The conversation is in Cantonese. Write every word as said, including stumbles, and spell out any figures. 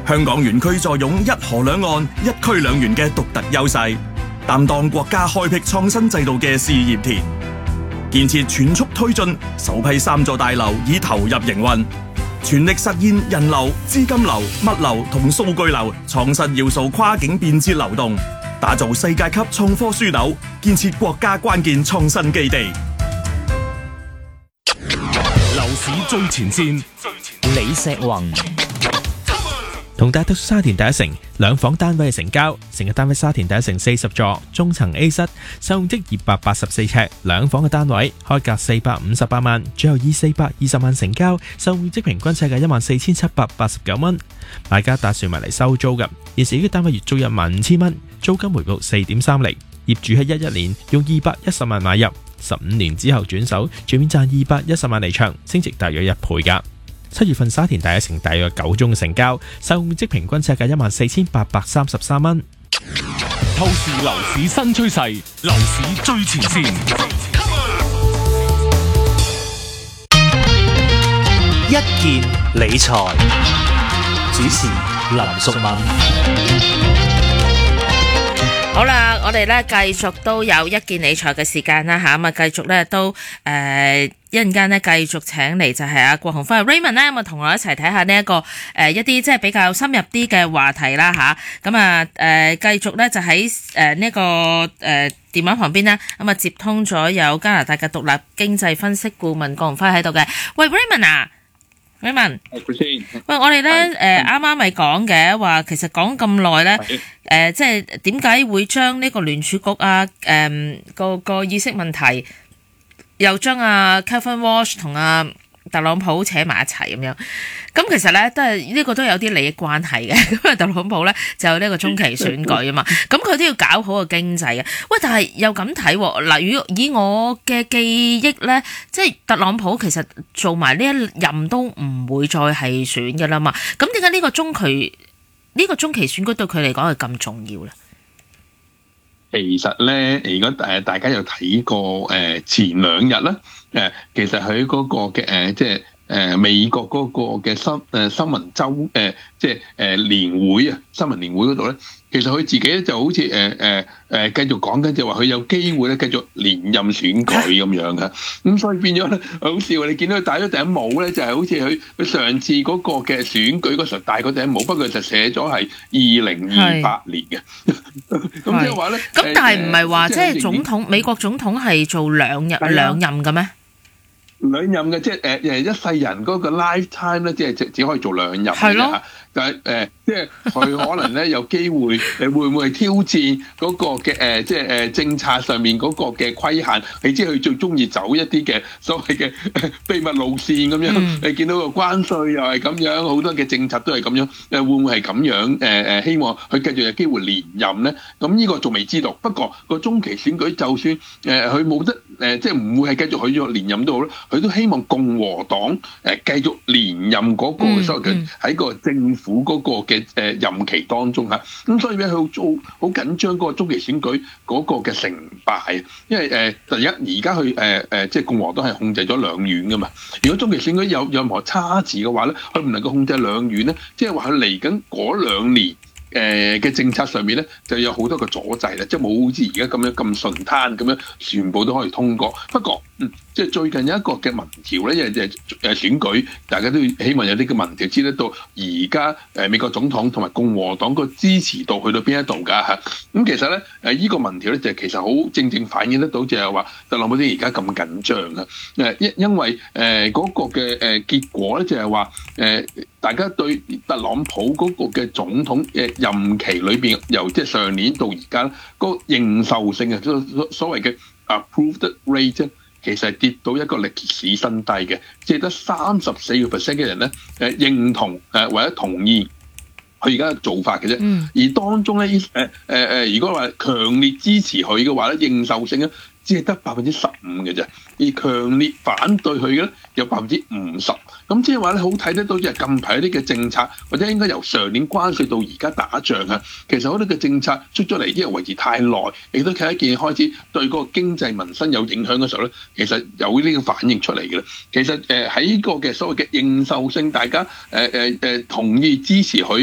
香港園區坐擁一河兩岸、一區兩園嘅獨特優勢，擔當國家開闢創新制度嘅試驗田，建設全速推進，首批三座大樓已投入營運，全力實現人流、資金流、物流同數據流創新要素跨境便捷流動，打造世界級創科樞紐，建設國家關鍵創新基地。 樓市最前線， 李石宏。 同大德沙田第一城兩房單位嘅成交，成日單位沙田第一城四十座，中層 A 室，實用積二百八十四尺，兩房嘅單位，開價四百五十八萬，最後以四百二十萬成交，實用積平均尺價一萬四千七百八十九蚊。買家打算埋嚟收租嘅，現時呢個單位月租一萬五千蚊，租金回報四點三厘，業主喺一一年用二百一十萬買入，十五年之後轉手，全面賺二百一十萬離場，升值大約一倍噶。七月份沙田第一城大約九宗嘅成交，實用面積平均尺價一萬四千八百三十三蚊。 透視樓市新趨勢，樓市最前線。 一件理財，主持林淑敏。 好啦，我哋咧繼續都有一件理財嘅時間啦吓，咁啊繼續咧都誒、呃、一陣間咧繼續請嚟就係阿郭鴻輝 Raymond 咧，咁啊同我一齊睇下呢一個誒、呃、一啲即係比較深入啲嘅話題啦吓，咁啊誒繼續咧就喺誒呢個誒、呃、電話旁邊咧，咁啊接通咗有加拿大嘅獨立經濟分析顧問郭鴻輝喺度嘅。喂 Raymond 啊，Raymond，喂，我哋咧誒啱啱咪講嘅話，其實講咁耐咧，誒即係點解會將呢個聯儲局啊，誒、呃、個個議息問題，又將阿 Kevin Walsh 同阿特朗普扯埋一齊咁樣，咁其實咧都係呢、這個都有啲利益關係嘅。咁啊，特朗普咧就有呢個中期選舉啊嘛，咁佢都要搞好個經濟啊。喂，但係又咁睇嗱，如果以我嘅記憶咧，即係特朗普其實做埋呢一任都唔會再係選㗎啦嘛。咁點解呢個中期呢、這個中期選舉對佢嚟講係咁重要咧？ 其實咧，如果誒大家有睇過誒前兩日啦，誒其實喺嗰個嘅誒即係誒美國嗰個嘅新誒新聞週誒即係誒年會啊，新聞年會嗰度咧，其實佢自己咧就好似誒誒誒繼續講緊，就話佢有機會咧繼續連任選舉咁樣嘅，咁所以變咗咧好笑，你見到佢戴咗頂帽咧，就係好似佢佢上次嗰個嘅選舉嗰時候戴嗰頂帽，不過就寫咗係二零二八年嘅。咁即係話咧， 咁但係唔係話即係總統美國總統係做兩日兩任嘅咩？ 兩任嘅，即係誒誒一世人嗰個 lifetime 咧，即係只只可以做兩任嘅嚇。但係誒，即係佢可能咧有機會誒，會唔會係挑戰嗰個嘅誒，即係誒政策上面嗰個嘅規限？你知佢最中意走一啲嘅所謂嘅秘密路線咁樣。嗯、你見到個關稅又係咁樣，好多嘅政策都係咁樣。誒會唔會係咁樣？誒誒，希望佢繼續有機會連任咧？咁呢個仲未知道。不過個中期選舉就算誒佢冇得誒，即係唔會係繼續去連任都好啦。佢都希望共和黨誒繼續連任嗰個所謂嘅喺個政府府嗰個嘅誒任期當中嚇，咁所以咧佢做好緊張嗰個中期選舉嗰個嘅成敗，因為誒第一而家佢誒誒即係共和黨係控制咗兩院噶嘛，如果中期選舉有任何差池嘅話咧，佢唔能夠控制兩院咧，即係話佢嚟緊嗰兩年誒嘅政策上面咧就有好多個阻滯啦，即係冇好似而家咁樣咁順攤咁樣全部都可以通過。不過嗯，即係最近有一個嘅民調咧，誒誒選舉，大家都希望有啲嘅民調知得到而家誒美國總統同埋共和黨個支持度去到邊一度㗎嚇。咁其實咧誒依個民調咧就其實好正正反映得到就係話特朗普啲而家咁緊張啊。誒因因為誒嗰個嘅誒結果咧就係話誒大家對特朗普嗰個嘅總統嘅任期裏邊由即係上年到而家個認受性啊，所所謂嘅 approved rate，其實係跌到一個歷史新低嘅，只係得三十四個 percent 嘅人咧誒認同誒或者同意佢而家嘅做法嘅啫。嗯、而當中咧誒誒誒，如果話強烈支持佢嘅話咧，認受性咧只係得百分之十五嘅啫，而強烈反對佢嘅咧有百分之五十。咁即係話咧，好睇得到就係近排啲嘅政策，或者應該由上年關稅到而家打仗啊，其實好多嘅政策出咗嚟，因為維持太耐，亦都睇一件開始對嗰個經濟民生有影響嘅時候咧，其實有呢個反應出嚟嘅啦。其實誒喺個嘅所謂嘅認受性，大家誒誒誒同意支持佢。